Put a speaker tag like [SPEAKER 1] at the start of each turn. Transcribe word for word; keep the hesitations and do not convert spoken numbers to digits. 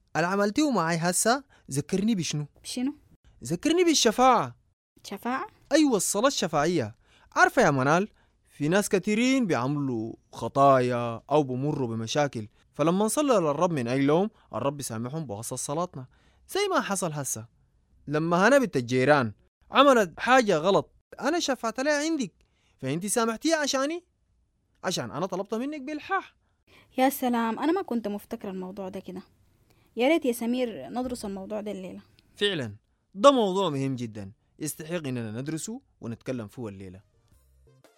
[SPEAKER 1] اللي عملتيه معي هسا ذكرني بشنو؟
[SPEAKER 2] بشنو؟
[SPEAKER 1] ذكرني بالشفاعة.
[SPEAKER 2] شفاعة؟
[SPEAKER 1] أيوة، الصلاة الشفاعية. عارفة يا منال، في ناس كثيرين بيعملوا خطايا أو بمروا بمشاكل، فلما نصلي للرب من أجلهم الرب بيسامحهم بواسطة صلاتنا. زي ما حصل هسا لما هنا بنت الجيران عملت حاجة غلط، أنا شفعت لها عندك، فأنت سامحتيها عشاني، عشان أنا طلبت منك بالحاح.
[SPEAKER 2] يا سلام، أنا ما كنت مفتكرة الموضوع ده كده. يا ريت يا سمير ندرس الموضوع ده الليلة.
[SPEAKER 1] فعلا ده موضوع مهم جدا، يستحق إننا ندرسه ونتكلم فيه الليلة.